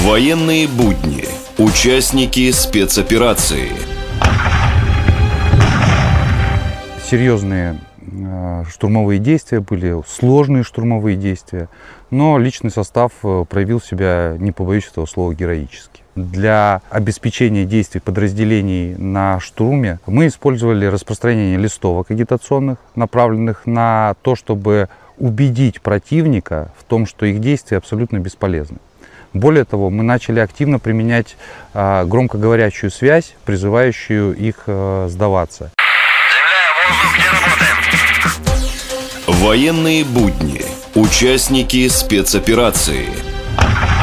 Военные будни. Участники спецоперации. Серьезные штурмовые действия были, сложные штурмовые действия, но личный состав проявил себя, не побоюсь этого слова, героически. Для обеспечения действий подразделений на штурме мы использовали распространение листовок агитационных, направленных на то, чтобы убедить противника в том, что их действия абсолютно бесполезны. Более того, мы начали активно применять громкоговорящую связь, призывающую их сдаваться. Военные будни. Участники спецоперации.